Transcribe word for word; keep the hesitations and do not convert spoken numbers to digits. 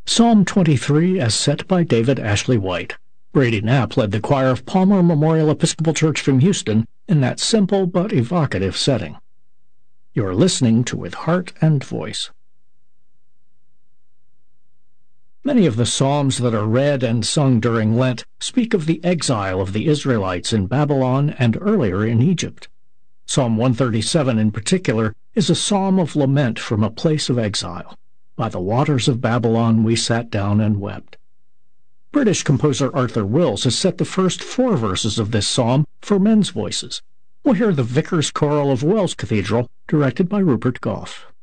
Psalm twenty-three as set by David Ashley White. Brady Knapp led the choir of Palmer Memorial Episcopal Church from Houston in that simple but evocative setting. You're listening to With Heart and Voice. Many of the psalms that are read and sung during Lent speak of the exile of the Israelites in Babylon and earlier in Egypt. Psalm one thirty-seven in particular is a psalm of lament from a place of exile. By the waters of Babylon we sat down and wept. British composer Arthur Wills has set the first four verses of this psalm for men's voices. We'll hear the Vicar's Choral of Wells Cathedral, directed by Rupert Gough.